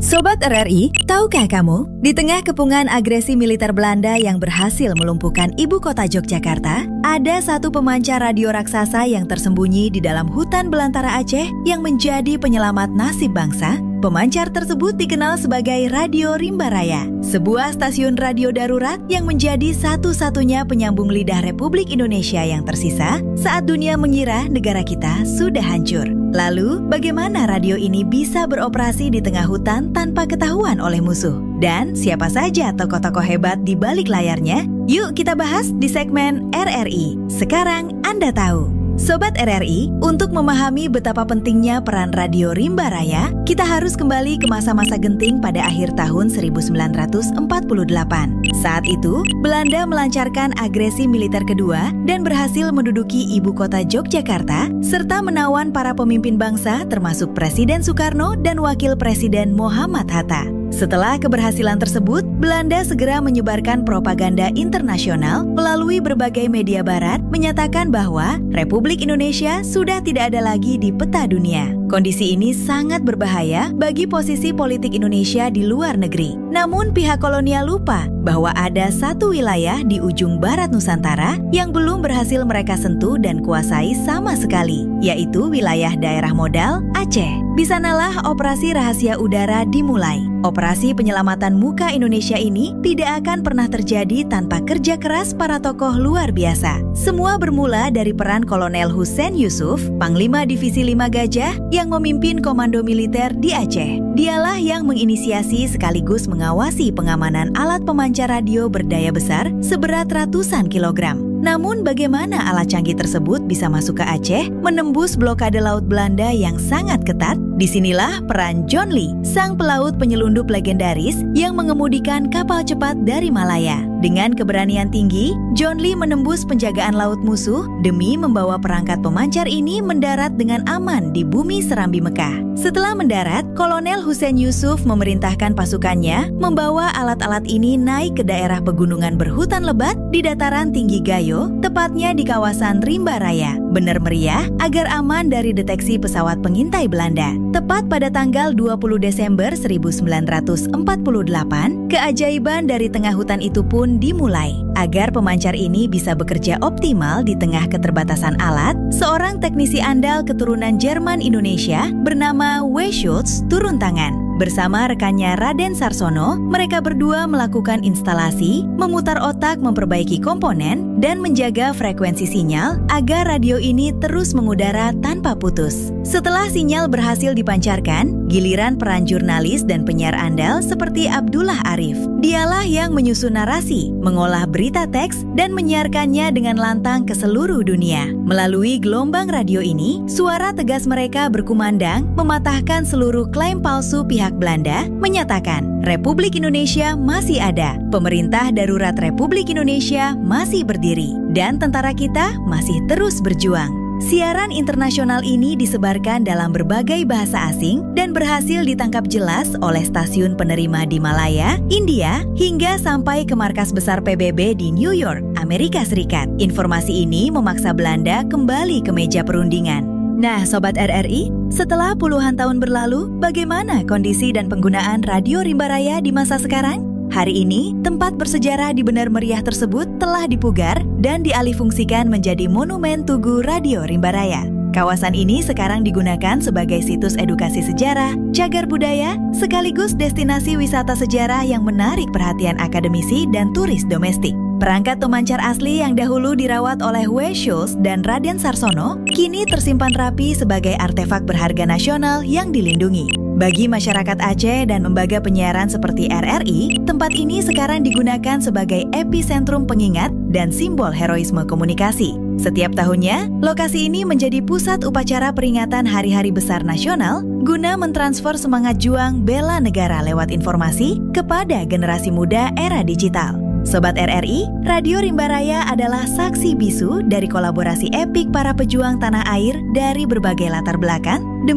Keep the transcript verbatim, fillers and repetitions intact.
Sobat R R I, tahukah kamu, di tengah kepungan agresi militer Belanda yang berhasil melumpuhkan ibu kota Yogyakarta, ada satu pemancar radio raksasa yang tersembunyi di dalam hutan belantara Aceh yang menjadi penyelamat nasib bangsa? Pemancar tersebut dikenal sebagai Radio Rimba Raya, sebuah stasiun radio darurat yang menjadi satu-satunya penyambung lidah Republik Indonesia yang tersisa saat dunia mengira negara kita sudah hancur. Lalu, bagaimana radio ini bisa beroperasi di tengah hutan tanpa ketahuan oleh musuh? Dan siapa saja tokoh-tokoh hebat di balik layarnya? Yuk kita bahas di segmen R R I. Sekarang Anda tahu. Sobat R R I, untuk memahami betapa pentingnya peran Radio Rimba Raya, kita harus kembali ke masa-masa genting pada akhir tahun seribu sembilan ratus empat puluh delapan. Saat itu, Belanda melancarkan agresi militer kedua dan berhasil menduduki ibu kota Yogyakarta, serta menawan para pemimpin bangsa termasuk Presiden Soekarno dan Wakil Presiden Muhammad Hatta. Setelah keberhasilan tersebut, Belanda segera menyebarkan propaganda internasional melalui berbagai media barat menyatakan bahwa Republik Indonesia sudah tidak ada lagi di peta dunia. Kondisi ini sangat berbahaya bagi posisi politik Indonesia di luar negeri. Namun pihak kolonial lupa bahwa ada satu wilayah di ujung barat Nusantara yang belum berhasil mereka sentuh dan kuasai sama sekali, yaitu wilayah daerah modal Aceh. Di sanalah operasi rahasia udara dimulai. Operasi penyelamatan muka Indonesia ini tidak akan pernah terjadi tanpa kerja keras para tokoh luar biasa. Semua bermula dari peran Kolonel Hussein Yusuf, Panglima Divisi lima Gajah, yang memimpin komando militer di Aceh. Dialah yang menginisiasi sekaligus mengawasi pengamanan alat pemancar radio berdaya besar seberat ratusan kilogram. Namun bagaimana alat canggih tersebut bisa masuk ke Aceh, menembus blokade laut Belanda yang sangat ketat? Disinilah peran John Lee, sang pelaut penyelundup legendaris yang mengemudikan kapal cepat dari Malaya. Dengan keberanian tinggi, John Lee menembus penjagaan laut musuh demi membawa perangkat pemancar ini mendarat dengan aman di bumi Serambi Mekah. Setelah mendarat, Kolonel Hussein Yusuf memerintahkan pasukannya membawa alat-alat ini naik ke daerah pegunungan berhutan lebat di dataran tinggi Gayo, tepatnya di kawasan Rimba Raya. Benar meriah agar aman dari deteksi pesawat pengintai Belanda. Tepat pada tanggal dua puluh Desember seribu sembilan ratus empat puluh delapan, keajaiban dari tengah hutan itu pun dimulai. Agar pemancar ini bisa bekerja optimal di tengah keterbatasan alat, seorang teknisi andal keturunan Jerman Indonesia bernama W. Schultz turun tangan. Bersama rekannya Raden Sarsono, mereka berdua melakukan instalasi, memutar otak memperbaiki komponen, dan menjaga frekuensi sinyal agar radio ini terus mengudara tanpa putus. Setelah sinyal berhasil dipancarkan, giliran peran jurnalis dan penyiar andal seperti Abdullah Arif. Dialah yang menyusun narasi, mengolah berita teks, dan menyiarkannya dengan lantang ke seluruh dunia. Melalui gelombang radio ini, suara tegas mereka berkumandang, mematahkan seluruh klaim palsu pihak Belanda, menyatakan Republik Indonesia masih ada, pemerintah darurat Republik Indonesia masih berdiri, dan tentara kita masih terus berjuang. Siaran internasional ini disebarkan dalam berbagai bahasa asing dan berhasil ditangkap jelas oleh stasiun penerima di Malaya, India, hingga sampai ke markas besar P B B di New York, Amerika Serikat. Informasi ini memaksa Belanda kembali ke meja perundingan. Nah, Sobat R R I, setelah puluhan tahun berlalu, bagaimana kondisi dan penggunaan Radio Rimba Raya di masa sekarang? Hari ini, tempat bersejarah di Benar Meriah tersebut telah dipugar dan dialihfungsikan menjadi Monumen Tugu Radio Rimba Raya. Kawasan ini sekarang digunakan sebagai situs edukasi sejarah, cagar budaya, sekaligus destinasi wisata sejarah yang menarik perhatian akademisi dan turis domestik. Perangkat pemancar asli yang dahulu dirawat oleh W. Schultz dan Raden Sarsono kini tersimpan rapi sebagai artefak berharga nasional yang dilindungi. Bagi masyarakat Aceh dan lembaga penyiaran seperti R R I, tempat ini sekarang digunakan sebagai epicentrum pengingat dan simbol heroisme komunikasi. Setiap tahunnya, lokasi ini menjadi pusat upacara peringatan hari-hari besar nasional guna mentransfer semangat juang bela negara lewat informasi kepada generasi muda era digital. Sobat R R I, Radio Rimba Raya adalah saksi bisu dari kolaborasi epik para pejuang tanah air dari berbagai latar belakang